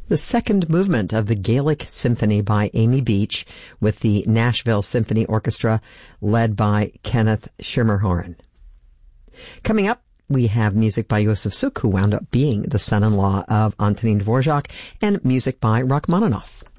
The second movement of the Gaelic Symphony by Amy Beach with the Nashville Symphony Orchestra led by Kenneth Schermerhorn. Coming up, we have music by Yosef Suk, who wound up being the son-in-law of Antonin Dvorak, and music by Rachmaninoff.